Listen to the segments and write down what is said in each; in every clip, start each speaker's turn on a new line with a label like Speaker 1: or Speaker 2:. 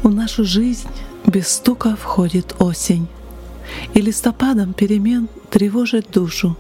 Speaker 1: В нашу жизнь без стука входит осень, и листопадом перемен тревожит душу.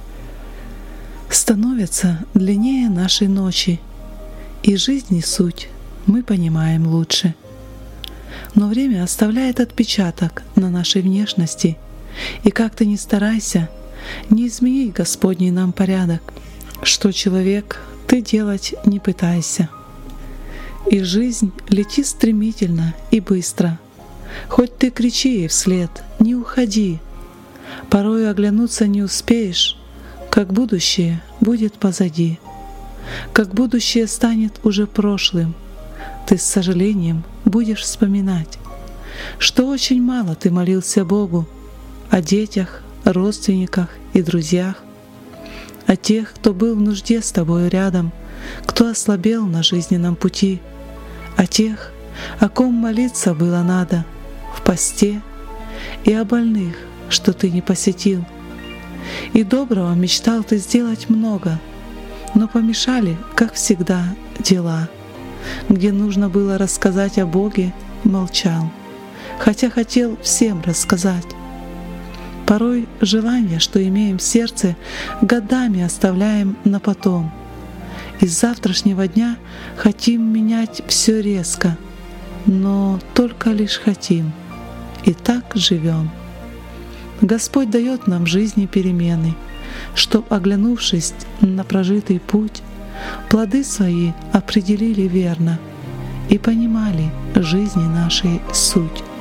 Speaker 1: Становятся длиннее наши ночи, и жизни суть мы понимаем лучше. Но время оставляет отпечаток на нашей внешности, и как ты ни старайся, не изменить Господний нам порядок, что человек ты делать не пытайся. И жизнь летит стремительно и быстро. Хоть ты кричи ей вслед, не уходи. Порой оглянуться не успеешь, как будущее будет позади. Как будущее станет уже прошлым, ты с сожалением будешь вспоминать, что очень мало ты молился Богу о детях, родственниках и друзьях, о тех, кто был в нужде с тобой рядом, кто ослабел на жизненном пути, о тех, о ком молиться было надо в посте, и о больных, что ты не посетил. И доброго мечтал ты сделать много, но помешали, как всегда, дела. Где нужно было рассказать о Боге, молчал, хотя хотел всем рассказать. Порой желания, что имеем в сердце, годами оставляем на потом. Из завтрашнего дня хотим менять все резко, но только лишь хотим, и так живем. Господь дает нам в жизни перемены, чтоб, оглянувшись на прожитый путь, плоды свои определили верно и понимали жизни нашей суть.